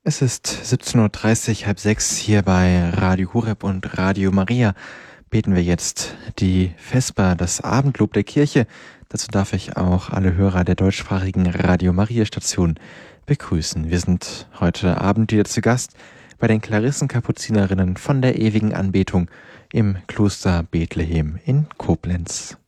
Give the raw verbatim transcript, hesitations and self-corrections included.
Es ist siebzehn Uhr dreißig, halb sechs hier bei Radio Horeb und Radio Maria. Beten wir jetzt die Vesper, das Abendlob der Kirche. Dazu darf ich auch alle Hörer der deutschsprachigen Radio Maria Station begrüßen. Wir sind heute Abend wieder zu Gast bei den Klarissenkapuzinerinnen von der ewigen Anbetung im Kloster Bethlehem in Koblenz.